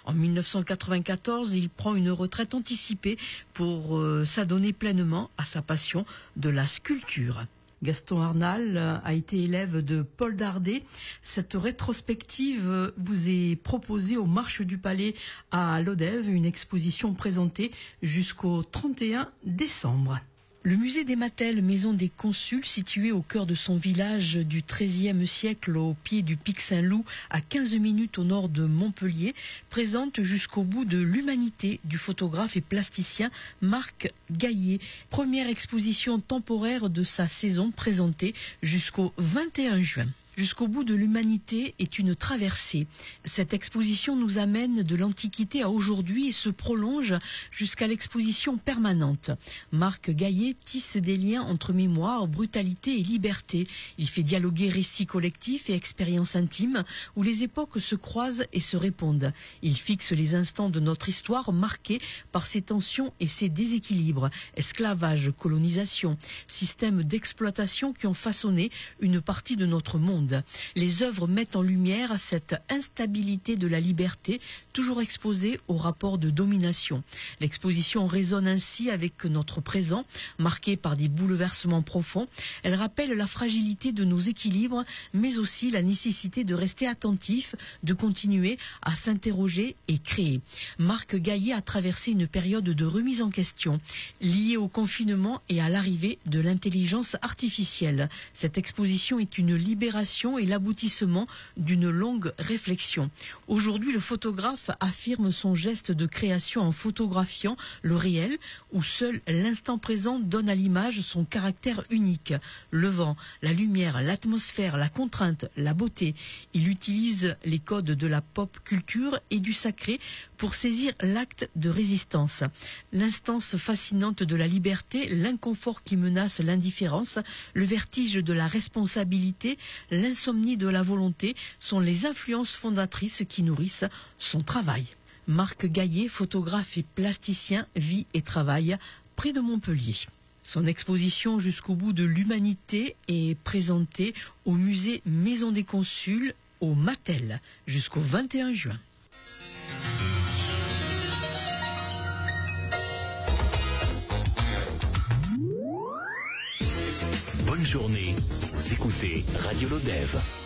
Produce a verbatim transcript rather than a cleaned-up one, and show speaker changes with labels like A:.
A: En mille neuf cent quatre-vingt-quatorze, il prend une retraite anticipée pour euh, s'adonner pleinement à sa passion de la sculpture. Gaston Arnal a été élève de Paul Dardet. Cette rétrospective vous est proposée aux Marches du Palais à Lodève, une exposition présentée jusqu'au trente et un décembre. Le musée des Mattel, maison des consuls, situé au cœur de son village du treizième siècle au pied du pic Saint-Loup, à quinze minutes au nord de Montpellier, présente jusqu'au bout de l'humanité du photographe et plasticien Marc Gaillet. Première exposition temporaire de sa saison présentée jusqu'au vingt et un juin. Jusqu'au bout de l'humanité est une traversée. Cette exposition nous amène de l'Antiquité à aujourd'hui et se prolonge jusqu'à l'exposition permanente. Marc Gaillet tisse des liens entre mémoire, brutalité et liberté. Il fait dialoguer récits collectifs et expériences intimes où les époques se croisent et se répondent. Il fixe les instants de notre histoire marqués par ses tensions et ses déséquilibres. Esclavage, colonisation, systèmes d'exploitation qui ont façonné une partie de notre monde. Les œuvres mettent en lumière cette instabilité de la liberté, toujours exposée au rapport de domination. L'exposition résonne ainsi avec notre présent, marqué par des bouleversements profonds. Elle rappelle la fragilité de nos équilibres, mais aussi la nécessité de rester attentif, de continuer à s'interroger et créer. Marc Gaillet a traversé une période de remise en question, liée au confinement et à l'arrivée de l'intelligence artificielle. Cette exposition est une libération et l'aboutissement d'une longue réflexion. Aujourd'hui, le photographe affirme son geste de création en photographiant le réel, où seul l'instant présent donne à l'image son caractère unique. Le vent, la lumière, l'atmosphère, la contrainte, la beauté. Il utilise les codes de la pop culture et du sacré pour saisir l'acte de résistance. L'instance fascinante de la liberté, l'inconfort qui menace l'indifférence, le vertige de la responsabilité, l'insomnie de la volonté sont les influences fondatrices qui nourrissent son travail. Marc Gaillet, photographe et plasticien, vit et travaille près de Montpellier. Son exposition jusqu'au bout de l'humanité est présentée au musée Maison des Consuls au Mattel jusqu'au vingt et un juin.
B: Bonne journée, vous écoutez Radio Lodève.